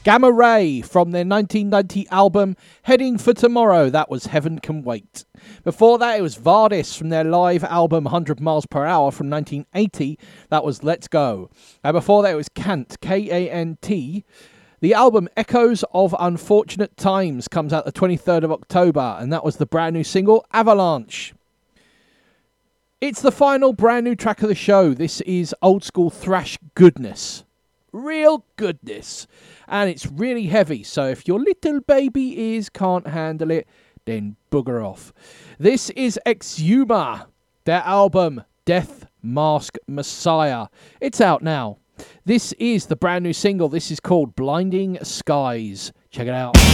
Gamma Ray from their 1990 album Heading for Tomorrow. That was Heaven Can Wait. Before that, it was Vardis from their live album 100 Miles Per Hour from 1980. That was Let's Go. And before that, it was Kant, K-A-N-T. The album Echoes of Unfortunate Times comes out the 23rd of October, and that was the brand new single Avalanche. It's the final brand new track of the show. This is old school thrash goodness. Real goodness. And it's really heavy, so if your little baby ears can't handle it, then bugger off. This is Exuma, their album Death Mask Messiah. It's out now. This is the brand new single. This is called Blinding Skies. Check it out.